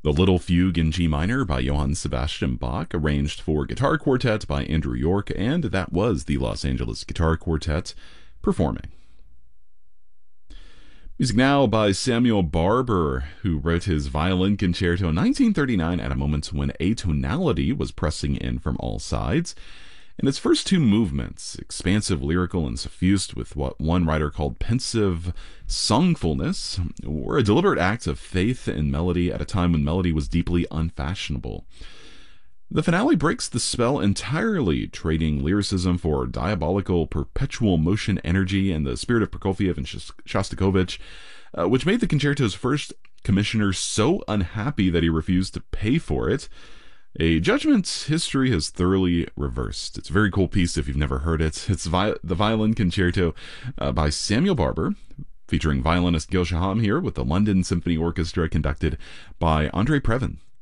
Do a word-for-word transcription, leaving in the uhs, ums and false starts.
The Little Fugue in G minor by Johann Sebastian Bach, arranged for guitar quartet by Andrew York, and that was the Los Angeles Guitar Quartet performing. Music now by Samuel Barber, who wrote his violin concerto in nineteen thirty-nine at a moment when atonality was pressing in from all sides. In its first two movements, expansive, lyrical, and suffused with what one writer called pensive songfulness, were a deliberate act of faith in melody at a time when melody was deeply unfashionable. The finale breaks the spell entirely, trading lyricism for diabolical perpetual motion energy and the spirit of Prokofiev and Shostakovich, uh, which made the concerto's first commissioner so unhappy that he refused to pay for it. A judgment history has thoroughly reversed. It's a very cool piece if you've never heard it. It's vi- the Violin Concerto uh, by Samuel Barber, featuring violinist Gil Shaham here with the London Symphony Orchestra, conducted by Andre Previn.